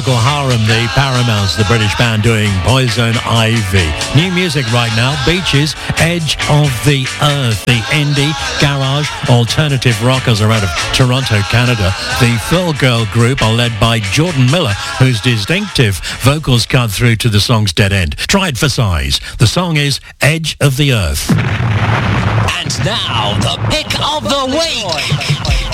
Harem, the Paramounts, the British band doing Poison Ivy. New music right now, Beaches, Edge of the Earth, the indie, garage, alternative rockers are out of Toronto, Canada. The Full Girl group are led by Jordan Miller, whose distinctive vocals cut through to the song's dead end. Tried for size. The song is Edge of the Earth. And now, the pick of the week.